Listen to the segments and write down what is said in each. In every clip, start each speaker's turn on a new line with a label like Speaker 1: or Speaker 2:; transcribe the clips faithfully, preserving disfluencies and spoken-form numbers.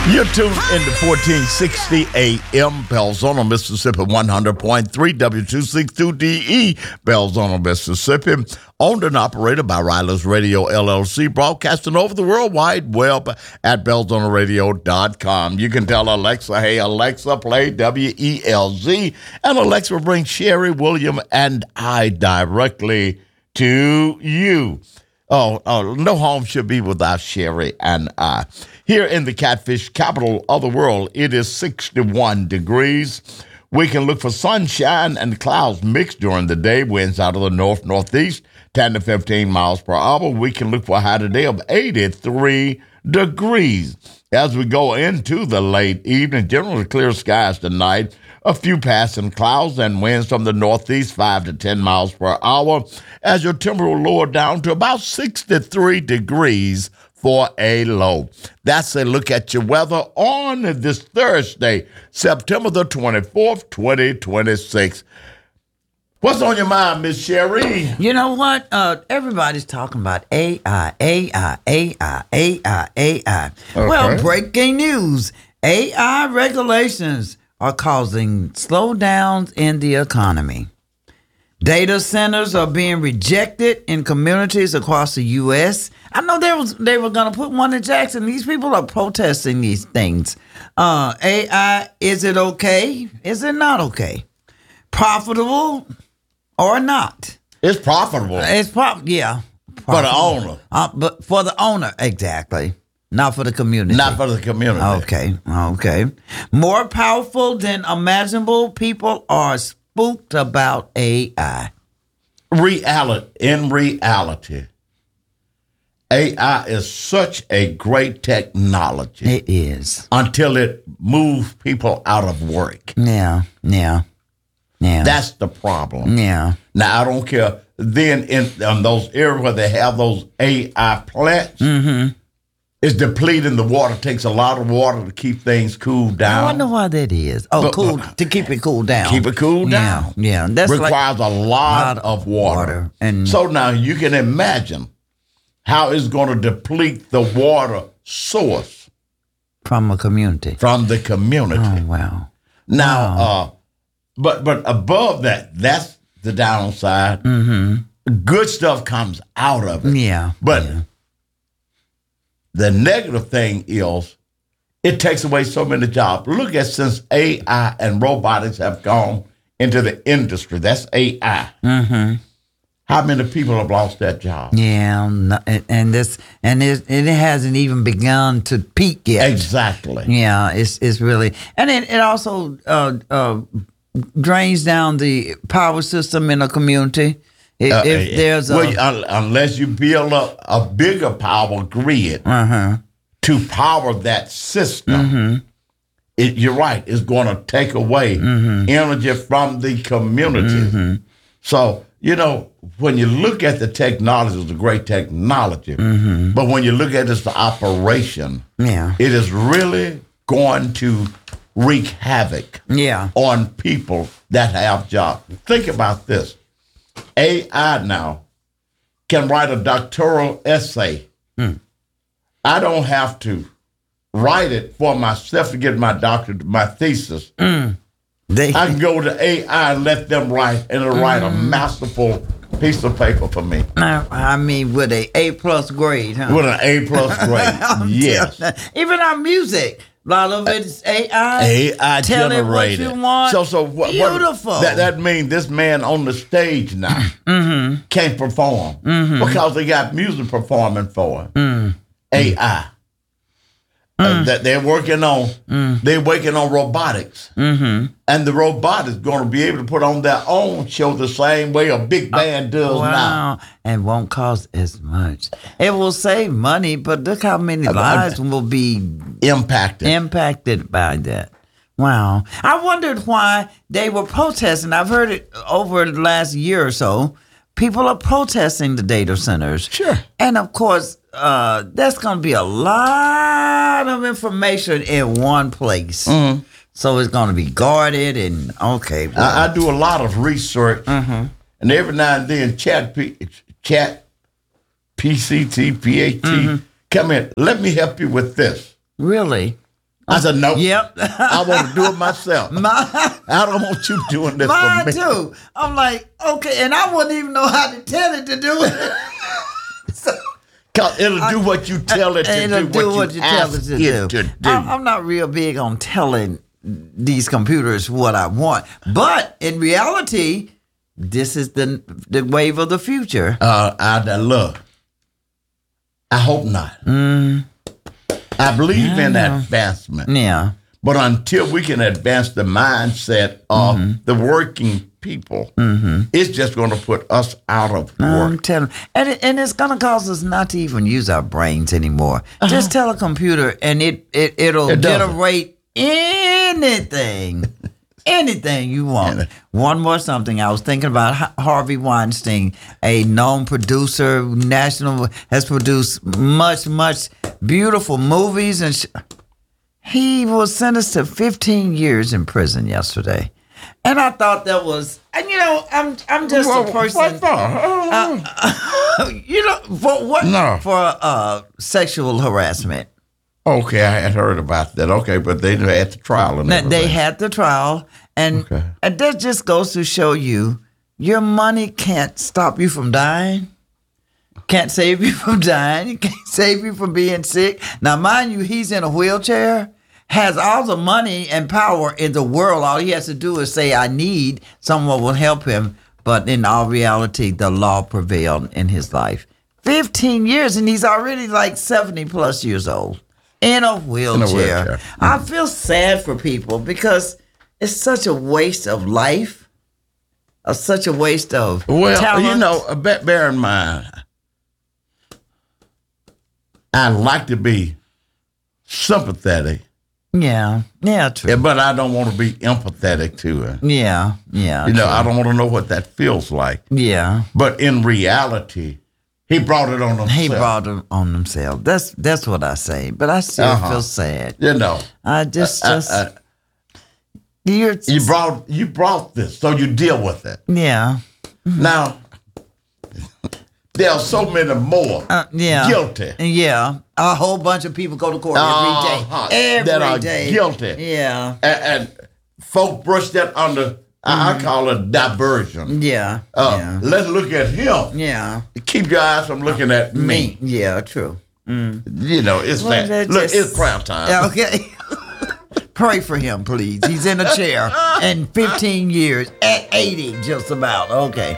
Speaker 1: You're tuned into fourteen sixty A M, Belzona, Mississippi, one hundred point three W two sixty-two D E, Belzona, Mississippi. Owned and operated by Riley's Radio, L L C, broadcasting over the World Wide Web at belzona radio dot com. You can tell Alexa, hey, Alexa, play W E L Z, and Alexa will bring Sherry, William, and I directly to you. Oh, oh, no home should be without Sherry and I. Here in the catfish capital of the world, it is sixty-one degrees. We can look for sunshine and clouds mixed during the day. Winds out of the north-northeast, ten to fifteen miles per hour. We can look for a high today of eighty-three degrees. As we go into the late evening, generally clear skies tonight. A few passing clouds and winds from the northeast, five to ten miles per hour, as your temperature will lower down to about sixty-three degrees for a low. That's a look at your weather on this Thursday, September the twenty-fourth, twenty twenty-six. What's on your mind, Miss Sherry?
Speaker 2: You know what? Uh, everybody's talking about A I, A I, A I, A I, A I. Okay. Well, breaking news. A I regulations are causing slowdowns in the economy. Data centers are being rejected in communities across the U S. I know there was they were going to put one in Jackson. These people are protesting these things. Uh, A I, is it okay? Is it not okay? Profitable or not?
Speaker 1: It's profitable.
Speaker 2: It's prof- yeah. Profitable.
Speaker 1: For the owner.
Speaker 2: Uh, but for the owner, exactly. Not for the community.
Speaker 1: Not for the community.
Speaker 2: Okay, okay. More powerful than imaginable, people are spooked about A I.
Speaker 1: Reality, in reality, A I is such a great technology.
Speaker 2: It is.
Speaker 1: Until it moves people out of work.
Speaker 2: Yeah, yeah, yeah.
Speaker 1: That's the problem.
Speaker 2: Yeah.
Speaker 1: Now, I don't care. Then in, in those areas where they have those A I plants,
Speaker 2: mm-hmm.
Speaker 1: it's depleting the water. It takes a lot of water to keep things cooled down.
Speaker 2: I wonder why that is. Oh,
Speaker 1: but,
Speaker 2: cool
Speaker 1: but,
Speaker 2: to keep it cooled down.
Speaker 1: Keep it cooled down.
Speaker 2: Yeah, yeah. That's
Speaker 1: requires
Speaker 2: like
Speaker 1: a lot, lot of water. water.
Speaker 2: And
Speaker 1: so now you can imagine how it's going to deplete the water source
Speaker 2: from a community.
Speaker 1: From the community.
Speaker 2: Oh wow.
Speaker 1: Now,
Speaker 2: wow.
Speaker 1: uh, but but above that, that's the downside.
Speaker 2: Mm-hmm.
Speaker 1: Good stuff comes out of it.
Speaker 2: Yeah.
Speaker 1: But
Speaker 2: yeah.
Speaker 1: the negative thing is it takes away so many jobs. Look at since A I and robotics have gone into the industry. That's A I.
Speaker 2: Mm-hmm.
Speaker 1: How many people have lost their job?
Speaker 2: Yeah, and this and it, it hasn't even begun to peak yet.
Speaker 1: Exactly.
Speaker 2: Yeah, it's it's really, and it it also uh, uh, drains down the power system in a community. If,
Speaker 1: uh,
Speaker 2: if there's a,
Speaker 1: well, uh, unless you build up a bigger power grid
Speaker 2: uh-huh.
Speaker 1: to power that system,
Speaker 2: mm-hmm.
Speaker 1: it, you're right, it's going to take away
Speaker 2: mm-hmm.
Speaker 1: energy from the community.
Speaker 2: Mm-hmm.
Speaker 1: So, you know, when you look at the technology, it's a great technology.
Speaker 2: Mm-hmm.
Speaker 1: But when you look at this, the operation,
Speaker 2: yeah.
Speaker 1: it is really going to wreak havoc
Speaker 2: yeah.
Speaker 1: on people that have jobs. Think about this. A I now can write a doctoral essay.
Speaker 2: Mm.
Speaker 1: I don't have to write it for myself to get my doctorate, my thesis.
Speaker 2: Mm. They,
Speaker 1: I can go to A I and let them write, and it'll mm. write a masterful piece of paper for me.
Speaker 2: I mean, with an A plus grade, huh?
Speaker 1: With an A plus grade, yes.
Speaker 2: Even our music. A lot of it is A I.
Speaker 1: A I
Speaker 2: Tell
Speaker 1: generated.
Speaker 2: It what you want.
Speaker 1: So, so what,
Speaker 2: Beautiful.
Speaker 1: What, that that means this man on the stage now
Speaker 2: mm-hmm.
Speaker 1: can't perform
Speaker 2: mm-hmm.
Speaker 1: because they got music performing for him.
Speaker 2: Mm.
Speaker 1: A I.
Speaker 2: Mm.
Speaker 1: Uh, that they're working on.
Speaker 2: Mm.
Speaker 1: They're working on robotics,
Speaker 2: mm-hmm.
Speaker 1: and the robot is going to be able to put on their own show the same way a big band does
Speaker 2: wow.
Speaker 1: now,
Speaker 2: and won't cost as much. It will save money, but look how many lives uh, will be
Speaker 1: impacted
Speaker 2: impacted by that. Wow! I wondered why they were protesting. I've heard it over the last year or so. People are protesting the data centers.
Speaker 1: Sure.
Speaker 2: And of course, uh, that's going to be a lot of information in one place.
Speaker 1: Mm-hmm.
Speaker 2: So it's going to be guarded and, okay. Well.
Speaker 1: I, I do a lot of research,
Speaker 2: mm-hmm.
Speaker 1: and every now and then chat, P, chat, P C T, P H T, mm-hmm. come in. Let me help you with this.
Speaker 2: Really?
Speaker 1: I said, no.
Speaker 2: Yep.
Speaker 1: I want to do it myself.
Speaker 2: My,
Speaker 1: I don't want you doing this
Speaker 2: mine
Speaker 1: for me.
Speaker 2: too. I'm like, okay, and I wouldn't even know how to tell it to do it. So,
Speaker 1: Cause it'll do what you tell it to
Speaker 2: it'll
Speaker 1: do.
Speaker 2: do
Speaker 1: what,
Speaker 2: what
Speaker 1: you
Speaker 2: you tell
Speaker 1: ask
Speaker 2: it to
Speaker 1: it
Speaker 2: do.
Speaker 1: to do.
Speaker 2: I'm, I'm not real big on telling these computers what I want, but in reality, this is the the wave of the future.
Speaker 1: Uh, I look. I hope not.
Speaker 2: Mm.
Speaker 1: I believe
Speaker 2: I
Speaker 1: in
Speaker 2: know.
Speaker 1: advancement.
Speaker 2: Yeah.
Speaker 1: But until we can advance the mindset of
Speaker 2: Mm-hmm.
Speaker 1: the working people,
Speaker 2: Mm-hmm.
Speaker 1: it's just going to put us out of
Speaker 2: I'm
Speaker 1: work.
Speaker 2: telling, and it, and it's gonna cause us not to even use our brains anymore.
Speaker 1: Uh-huh.
Speaker 2: Just tell a computer, and it it it'll
Speaker 1: It does it.
Speaker 2: generate anything, anything you want.
Speaker 1: Yeah.
Speaker 2: One more something. I was thinking about Har- Harvey Weinstein, a known producer, national has produced much much beautiful movies, and sh- he was sentenced to fifteen years in prison yesterday. And I thought that was, and you know, I'm I'm just
Speaker 1: Well,
Speaker 2: a person.
Speaker 1: what for?
Speaker 2: Uh, you know, for what?
Speaker 1: No.
Speaker 2: For uh, sexual harassment.
Speaker 1: Okay, I had heard about that. Okay, but they had the trial and
Speaker 2: Now,
Speaker 1: everything.
Speaker 2: they had the trial, and,
Speaker 1: Okay.
Speaker 2: and that just goes to show you your money can't stop you from dying. Can't save you from dying. It can't save you from being sick. Now, mind you, he's in a wheelchair, has all the money and power in the world. All he has to do is say, I need, someone will help him. But in all reality, the law prevailed in his life. fifteen years, and he's already like seventy plus years old in a wheelchair.
Speaker 1: wheelchair.
Speaker 2: I feel sad for people because it's such a waste of life, uh, such a waste of
Speaker 1: Well,
Speaker 2: talent.
Speaker 1: you know, uh, be- bear in mind, I like to be sympathetic,
Speaker 2: Yeah, yeah, true.
Speaker 1: yeah, but I don't want to be empathetic to her.
Speaker 2: Yeah, yeah.
Speaker 1: You know,
Speaker 2: true.
Speaker 1: I don't want to know what that feels like.
Speaker 2: Yeah,
Speaker 1: But in reality, he brought it on himself.
Speaker 2: he brought it on himself. That's that's what I say. But I still
Speaker 1: Uh-huh.
Speaker 2: feel sad.
Speaker 1: You know,
Speaker 2: I just,
Speaker 1: uh,
Speaker 2: just
Speaker 1: uh,
Speaker 2: you're,
Speaker 1: you brought you brought this, so you deal with it.
Speaker 2: yeah,
Speaker 1: Now, there are so many more
Speaker 2: uh, yeah,
Speaker 1: guilty
Speaker 2: yeah. A whole bunch of people go to court
Speaker 1: Uh-huh.
Speaker 2: every day, every
Speaker 1: that are
Speaker 2: day.
Speaker 1: guilty.
Speaker 2: Yeah,
Speaker 1: and, and folk brush that under. I, I call it diversion.
Speaker 2: yeah,
Speaker 1: Uh,
Speaker 2: yeah,
Speaker 1: Let's look at him.
Speaker 2: yeah.
Speaker 1: Keep your eyes from looking at me.
Speaker 2: Me, yeah, true.
Speaker 1: You know, it's
Speaker 2: Well,
Speaker 1: that.
Speaker 2: that
Speaker 1: Look,
Speaker 2: just-
Speaker 1: it's prayer time.
Speaker 2: Yeah, okay. Pray for him, please. He's in a chair in fifteen years, at eighty, just about. Okay.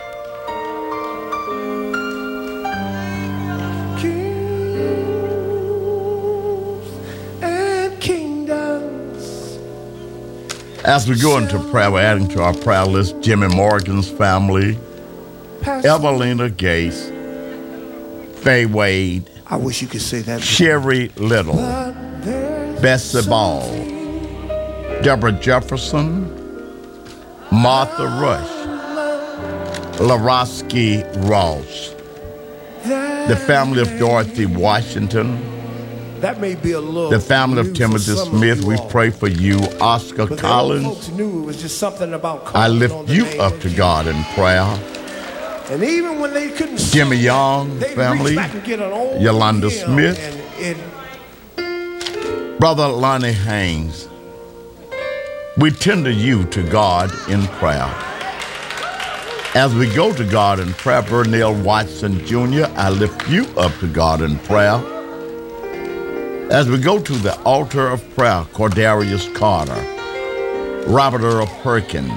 Speaker 3: And kingdoms.
Speaker 1: As we go into prayer, we're adding to our prayer list Jimmy Morgan's family, Evelina Gates, Faye Wade,
Speaker 3: I wish you could say that.
Speaker 1: Sherry Little, Bessie Ball, Deborah Jefferson, Martha Rush, Larosky Ross, the family of Dorothy Washington,
Speaker 3: That may be a little.
Speaker 1: the family of
Speaker 3: new for
Speaker 1: Timothy
Speaker 3: some
Speaker 1: Smith.
Speaker 3: of you
Speaker 1: We
Speaker 3: all.
Speaker 1: pray for you, Oscar
Speaker 3: But the old
Speaker 1: Collins.
Speaker 3: folks knew it was just something about
Speaker 1: I
Speaker 3: calling on
Speaker 1: lift
Speaker 3: the
Speaker 1: you
Speaker 3: name
Speaker 1: up
Speaker 3: of
Speaker 1: to
Speaker 3: Jesus.
Speaker 1: God in prayer.
Speaker 3: And even when they couldn't see,
Speaker 1: Jimmy Young
Speaker 3: they'd
Speaker 1: family,
Speaker 3: reach back and get an old
Speaker 1: Yolanda
Speaker 3: hymn,
Speaker 1: Smith.
Speaker 3: and it,
Speaker 1: Brother Lonnie Haynes, we tender you to God in prayer. As we go to God in prayer, Burnell Watson Junior, I lift you up to God in prayer. As we go to the altar of prayer, Cordarius Carter, Robert Earl Perkins,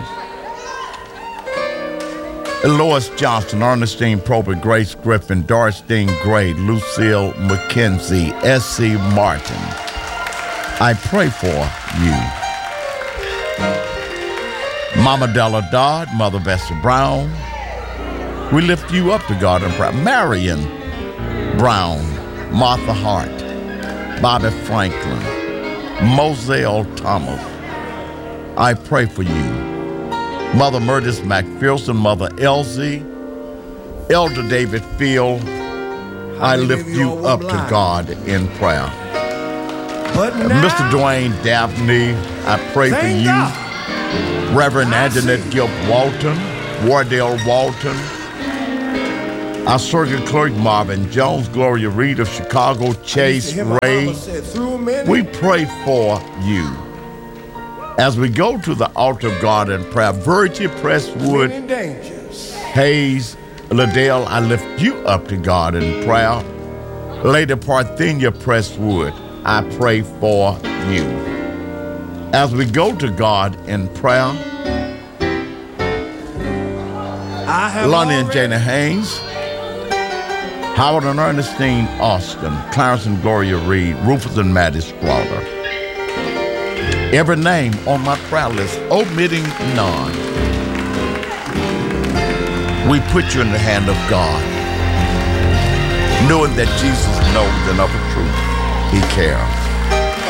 Speaker 1: Lois Johnson, Ernestine Probert, Grace Griffin, Dorothy Gray, Lucille McKenzie, S C Martin. I pray for you. Mama Della Dodd, Mother Bessie Brown, we lift you up to God in prayer. Marion Brown, Martha Hart, Bobby Franklin, Moselle Thomas, I pray for you. Mother Murdis McPherson, Mother Elsie, Elder David Field, I
Speaker 3: many
Speaker 1: lift
Speaker 3: of you
Speaker 1: you
Speaker 3: all were
Speaker 1: up to
Speaker 3: blind?
Speaker 1: God in prayer.
Speaker 3: but
Speaker 1: Uh,
Speaker 3: now,
Speaker 1: Mister Dwayne Dabney, I pray for
Speaker 3: thank
Speaker 1: you.
Speaker 3: God.
Speaker 1: Reverend
Speaker 3: I
Speaker 1: Anjanette
Speaker 3: see.
Speaker 1: Gilp Walton, Wardell Walton, Our circuit clerk, Marvin Jones, Gloria Reed of Chicago, Chase Ray. We pray for you. As we go to the altar of God in prayer, Virgie Presswood, Hayes, Liddell, I lift you up to God in prayer. Lady Parthenia Presswood, I pray for you. As we go to God in prayer, Lonnie and Jana Haynes, Howard and Ernestine Austin, Clarence and Gloria Reed, Rufus and Maddie Slaughter. Every name on my prayer list, omitting none. We put you in the hand of God, knowing that Jesus knows and of a truth He cares.